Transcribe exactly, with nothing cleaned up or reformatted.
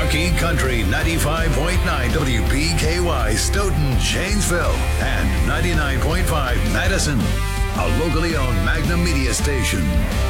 Rocky Country ninety-five point nine W P K Y Stoughton, Janesville, and ninety-nine point five Madison, a locally owned Magnum media station.